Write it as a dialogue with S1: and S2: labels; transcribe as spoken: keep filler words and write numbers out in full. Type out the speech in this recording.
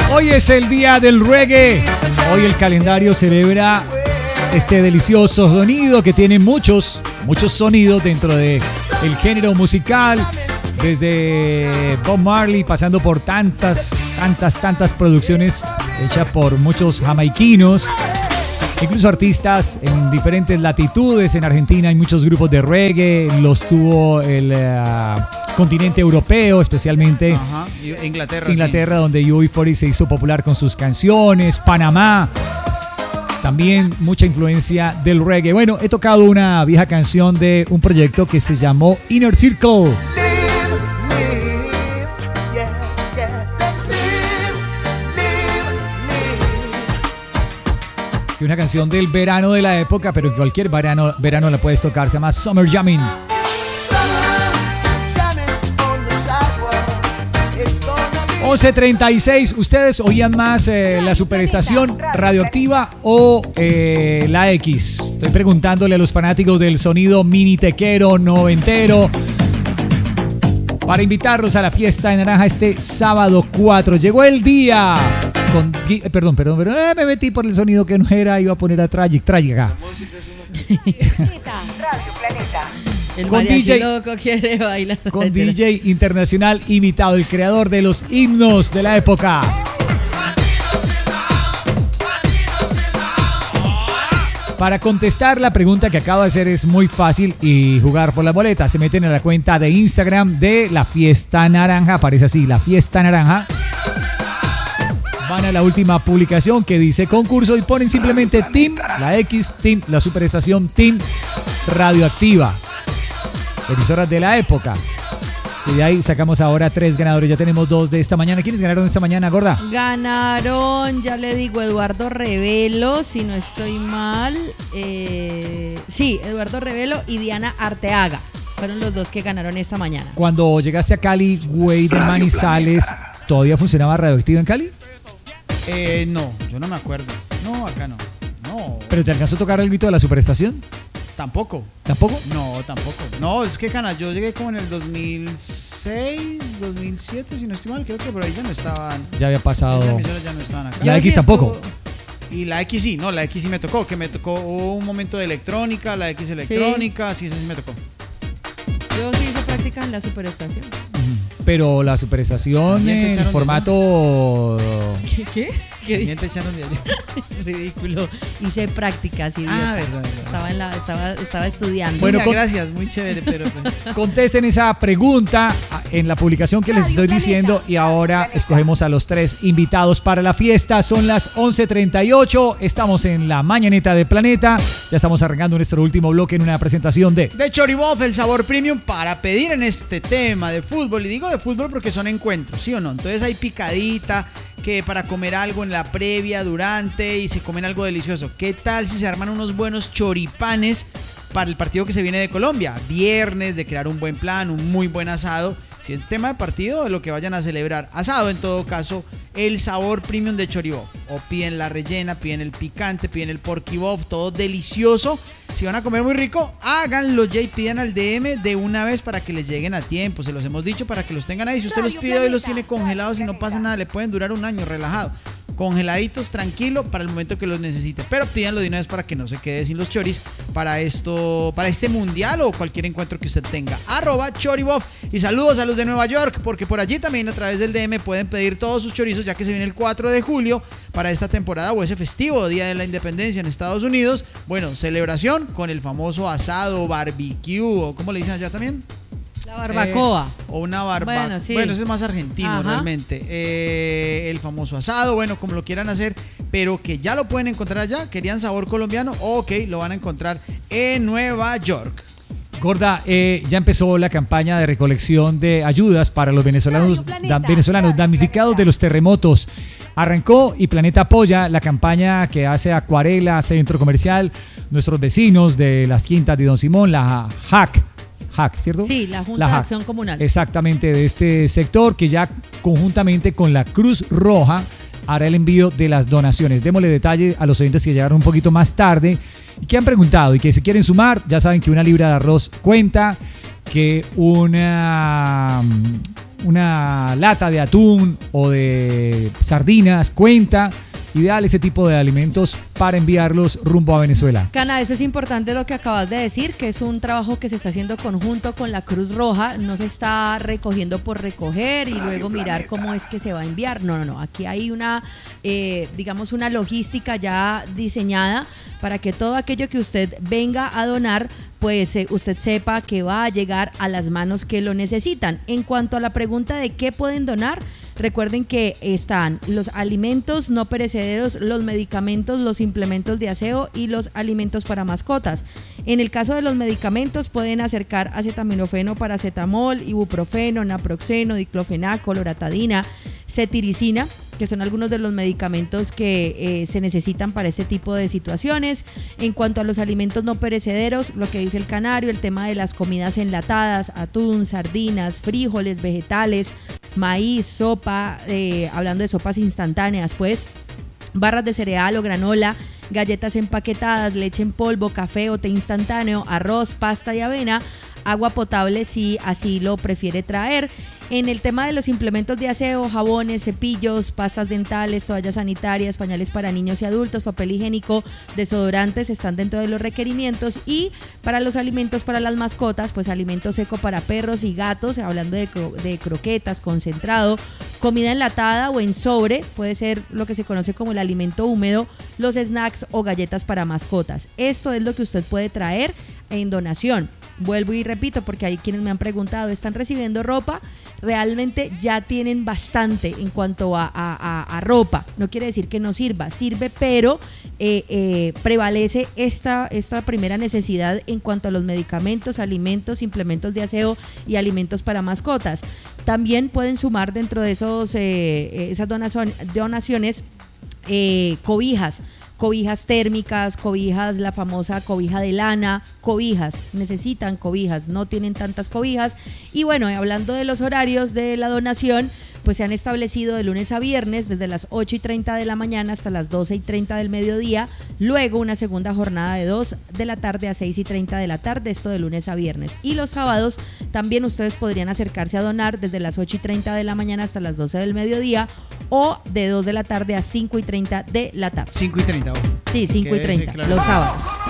S1: Hoy es el día del reggae. Hoy el calendario celebra este delicioso sonido que tiene muchos, muchos sonidos dentro de el género musical. Desde Bob Marley, pasando por tantas, tantas, tantas producciones hechas por muchos jamaiquinos. Incluso artistas en diferentes latitudes. En Argentina hay muchos grupos de reggae. Los tuvo el uh, continente europeo, especialmente
S2: Ajá. Inglaterra.
S1: Inglaterra,
S2: sí.
S1: donde U B cuarenta se hizo popular con sus canciones. Panamá, también mucha influencia del reggae. Bueno, he tocado una vieja canción de un proyecto que se llamó Inner Circle. Y una canción del verano de la época, pero en cualquier verano, verano la puedes tocar. Se llama Summer Jamming. once treinta y seis. ¿Ustedes oían más eh, la superestación radioactiva o eh, la X? Estoy preguntándole a los fanáticos del sonido mini tequero noventero para invitarlos a la fiesta de naranja este sábado cuatro. Llegó el día. Con, eh, perdón, perdón, perdón. Eh, me metí por el sonido que no era. Iba a poner a Tragic. Tragic acá.
S3: Radio Planeta.
S4: El
S1: Con
S4: mariachi
S1: D J
S4: loco quiere bailar.
S1: Con D J internacional invitado, el creador de los himnos de la época. Para contestar la pregunta que acabo de hacer es muy fácil y jugar por la boleta. Se meten a la cuenta de Instagram de La Fiesta Naranja. Aparece así, La Fiesta Naranja. Van a la última publicación que dice concurso y ponen simplemente Team, la X, Team, la superestación Team Radioactiva. Emisoras de la época. Y de ahí sacamos ahora tres ganadores. Ya tenemos dos de esta mañana. ¿Quiénes ganaron esta mañana, gorda?
S4: Ganaron, ya le digo, Eduardo Revelo, si no estoy mal. Eh, sí, Eduardo Revelo y Diana Arteaga. Fueron los dos que ganaron esta mañana.
S1: Cuando llegaste a Cali, güey, de Manizales, ¿todavía funcionaba Radioactiva en Cali?
S2: Eh, no, yo no me acuerdo. No, acá no. No.
S1: ¿Pero te alcanzó a tocar el grito de la superestación?
S2: Tampoco.
S1: ¿Tampoco?
S2: No, tampoco. No, es que, Cana, yo llegué como en el dos mil seis, dos mil siete, si no estoy mal. Creo que por ahí ya no estaban.
S1: Ya había pasado.
S2: Esas emisoras ya no estaban acá.
S1: ¿Y la X tampoco?
S2: Y la X sí, no, la X sí me tocó. Que me tocó hubo un momento de electrónica, la X electrónica, sí, sí, sí me tocó.
S4: Yo sí hice práctica en la superestación.
S1: Pero la superestación en formato...
S4: ¿Qué? ¿Qué? ¿Qué
S2: También te echaron de allá.
S4: Ridículo. Hice prácticas, idiota.
S2: Ah, verdad, verdad.
S4: Estaba, en la, estaba, estaba estudiando.
S1: Bueno,
S2: Mira,
S1: con-
S2: gracias, muy chévere, pero pues...
S1: Contesten esa pregunta en la publicación que les estoy diciendo y ahora escogemos a los tres invitados para la fiesta. Son las once treinta y ocho, estamos en la mañaneta de Planeta. Ya estamos arrancando nuestro último bloque en una presentación de...
S2: De Choribof, el sabor premium para pedir en este tema de fútbol. Y digo de fútbol porque son encuentros, ¿sí o no? Entonces hay picadita, que para comer algo en la previa, durante y se comen algo delicioso. ¿Qué tal si se arman unos buenos choripanes para el partido que se viene de Colombia? Viernes, de crear un buen plan, un muy buen asado. Si es tema de partido, de lo que vayan a celebrar. Asado, en todo caso, el sabor premium de Choribof. O piden la rellena, piden el picante, piden el porquibof, todo delicioso. Si van a comer muy rico, háganlo ya y pidan al D M de una vez para que les lleguen a tiempo. Se los hemos dicho para que los tengan ahí. Si usted los pide hoy, los tiene congelados y no pasa nada, le pueden durar un año relajado. Congeladitos, tranquilo, para el momento que los necesite. Pero pídanlo de una vez para que no se quede sin los choris para esto, para este mundial o cualquier encuentro que usted tenga. Arroba Choribof. Y saludos a los de Nueva York, porque por allí también a través del D M pueden pedir todos sus chorizos, ya que se viene el cuatro de julio para esta temporada o ese festivo Día de la Independencia en Estados Unidos. Bueno, celebración con el famoso asado, barbecue, o ¿cómo le dicen allá también?
S4: La barbacoa.
S2: Eh, o una barbacoa.
S4: Bueno, sí.
S2: Bueno, ese es más argentino. Ajá. Realmente. Eh, el famoso asado, bueno, como lo quieran hacer, pero que ya lo pueden encontrar allá. ¿Querían sabor colombiano? Ok, lo van a encontrar en Nueva York.
S1: Gorda, eh, ya empezó la campaña de recolección de ayudas para los venezolanos, da, venezolanos damnificados de los terremotos. Arrancó y Planeta apoya la campaña que hace Acuarela, Centro Comercial, nuestros vecinos de las Quintas de Don Simón, la H A C. H A C, ¿cierto?
S4: Sí, la Junta
S1: la
S4: de
S1: H A C.
S4: Acción Comunal.
S1: Exactamente, de este sector que ya conjuntamente con la Cruz Roja hará el envío de las donaciones. Démosle detalle a los oyentes que llegaron un poquito más tarde y que han preguntado y que si quieren sumar, ya saben que una libra de arroz cuenta, que una una lata de atún o de sardinas cuenta. Ideal ese tipo de alimentos para enviarlos rumbo a Venezuela.
S4: Cana, eso es importante lo que acabas de decir, que es un trabajo que se está haciendo conjunto con la Cruz Roja, no se está recogiendo por recoger y luego mirar cómo es que se va a enviar. No, no, no, aquí hay una, eh, digamos, una logística ya diseñada para que todo aquello que usted venga a donar, pues eh, usted sepa que va a llegar a las manos que lo necesitan. En cuanto a la pregunta de qué pueden donar, recuerden que están los alimentos no perecederos, los medicamentos, los implementos de aseo y los alimentos para mascotas. En el caso de los medicamentos pueden acercar acetaminofeno, paracetamol, ibuprofeno, naproxeno, diclofenaco, loratadina, cetiricina, que son algunos de los medicamentos que eh, se necesitan para este tipo de situaciones. En cuanto a los alimentos no perecederos, lo que dice el Canario, el tema de las comidas enlatadas, atún, sardinas, frijoles, vegetales, maíz, sopa, eh, hablando de sopas instantáneas, pues, barras de cereal o granola, galletas empaquetadas, leche en polvo, café o té instantáneo, arroz, pasta y avena, agua potable si así lo prefiere traer. En el tema de los implementos de aseo, jabones, cepillos, pastas dentales, toallas sanitarias, pañales para niños y adultos, papel higiénico, desodorantes están dentro de los requerimientos. Y para los alimentos para las mascotas, pues alimento seco para perros y gatos, hablando de, cro- de croquetas, concentrado, comida enlatada o en sobre, puede ser lo que se conoce como el alimento húmedo, los snacks o galletas para mascotas. Esto es lo que usted puede traer en donación. Vuelvo y repito, porque hay quienes me han preguntado, ¿están recibiendo ropa? Realmente ya tienen bastante en cuanto a, a, a, a ropa. No quiere decir que no sirva, sirve, pero eh, eh, prevalece esta, esta primera necesidad en cuanto a los medicamentos, alimentos, implementos de aseo y alimentos para mascotas. También pueden sumar dentro de esos, eh, esas donación, donaciones eh, cobijas. Cobijas térmicas, cobijas, la famosa cobija de lana, cobijas, necesitan cobijas, no tienen tantas cobijas. Y bueno, hablando de los horarios de la donación, pues se han establecido de lunes a viernes desde las ocho y treinta de la mañana hasta las doce y treinta del mediodía, luego una segunda jornada de dos de la tarde a seis y treinta de la tarde, esto de lunes a viernes. Y los sábados también ustedes podrían acercarse a donar desde las ocho y treinta de la mañana hasta las doce del mediodía o de dos de la tarde a cinco y treinta de la tarde.
S2: cinco y treinta, ojo.
S4: Sí, cinco y
S2: Quédese
S4: treinta,
S2: claro.
S4: los sábados.